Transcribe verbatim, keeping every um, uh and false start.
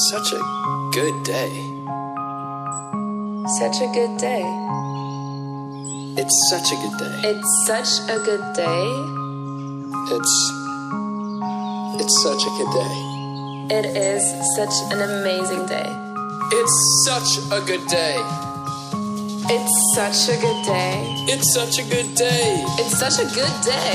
such a good day. Such a good day. It's such a good day. It's such a good day. It's... It's such a good day. It is such an amazing day. It's such a good day. It's such a good day. It's such a good day. It's such a good day.